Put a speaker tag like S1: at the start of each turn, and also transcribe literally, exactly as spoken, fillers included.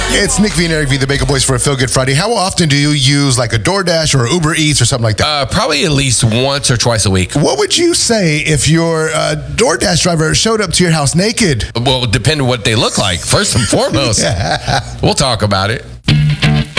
S1: It's Nick V and Eric V, the Bacon Boys for a Feel Good Friday. How often do you use like a DoorDash or Uber Eats or something like that?
S2: Uh, probably at least once or twice a week.
S1: What would you say if your uh, DoorDash driver showed up to your house naked?
S2: Well, depending on what they look like, first and foremost. We'll talk about it.